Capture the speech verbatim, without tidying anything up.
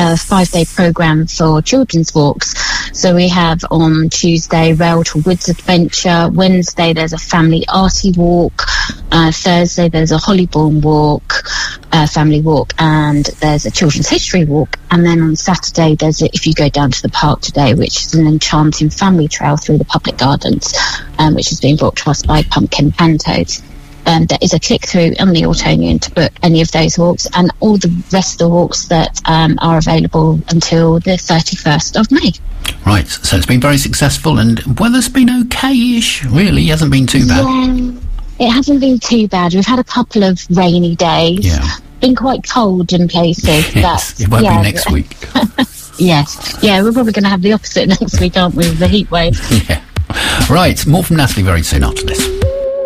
a five-day programme for children's walks. So we have on Tuesday Rail to Woods Adventure, Wednesday there's a family arty walk, uh, Thursday there's a Hollybourne walk, uh, family walk, and there's a children's history walk, and then on Saturday there's a, if you go down to the park today, which is an enchanting family trail through the public gardens, um, which is being brought to us by Pumpkin Pantos. Um, there is a click-through on the Autonian to book any of those walks, and all the rest of the walks that um, are available until the thirty-first of May. Right, so it's been very successful, and weather's been okay-ish, really, it hasn't been too bad. Yeah, it hasn't been too bad. We've had a couple of rainy days. Yeah. Been quite cold in places. Yes, but, it won't yeah. be next week. Yes, yeah, we're probably going to have the opposite next week, aren't we, with the heat wave. Yeah. Right, more from Natalie very soon after this.